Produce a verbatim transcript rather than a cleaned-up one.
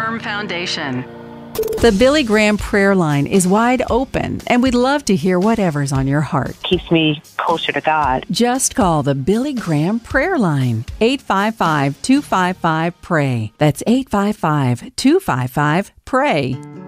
firm foundation. The Billy Graham prayer line is wide open, and we'd love to hear whatever's on your heart. Keeps me closer to God. Just call the Billy Graham prayer line, eight five five, two five five, P R A Y. That's eight five five, two five five, P R A Y.